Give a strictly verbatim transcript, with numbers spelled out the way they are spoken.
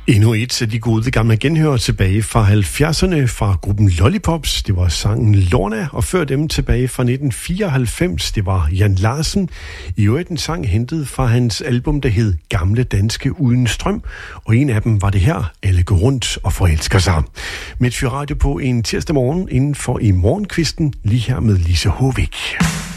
Endnu et af de gode gamle genhører tilbage fra halvfjerdserne fra gruppen Lollipops. Det var sangen Lorna, og før dem tilbage fra nitten fireoghalvfems. Det var Jan Larsen. I øvrigt en sang hentet fra hans album, der hed Gamle Danske Uden Strøm. Og en af dem var det her, Alle går rundt og forelsker sig. Med et Radio på en tirsdag morgen inden for i morgenkvisten, lige her med Lise Håvik.